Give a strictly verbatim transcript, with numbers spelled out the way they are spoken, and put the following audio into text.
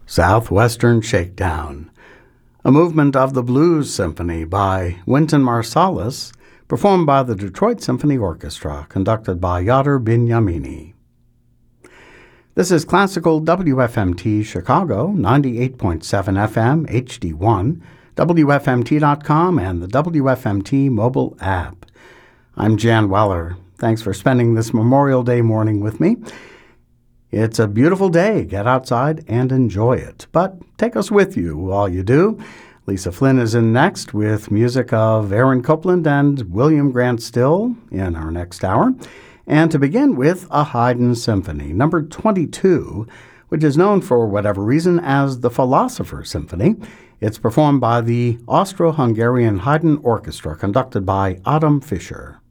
Southwestern Shakedown, a movement of the Blues Symphony by Wynton Marsalis, performed by the Detroit Symphony Orchestra, conducted by Yadar Binyamini. This is Classical W F M T Chicago, ninety-eight point seven F M H D one, W F M T dot com, and the W F M T mobile app. I'm Jan Weller. Thanks for spending this Memorial Day morning with me. It's a beautiful day. Get outside and enjoy it. But take us with you while you do. Lisa Flynn is in next with music of Aaron Copland and William Grant Still in our next hour. And to begin with, a Haydn Symphony, number twenty-two, which is known for whatever reason as the Philosopher's Symphony. It's performed by the Austro-Hungarian Haydn Orchestra, conducted by Adam Fischer.